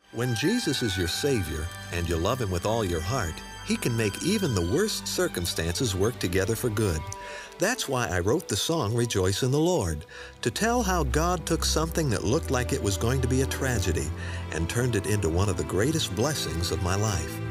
When Jesus is your Savior and you love Him with all your heart, He can make even the worst circumstances work together for good. That's why I wrote the song Rejoice in the Lord, to tell how God took something that looked like it was going to be a tragedy and turned it into one of the greatest blessings of my life.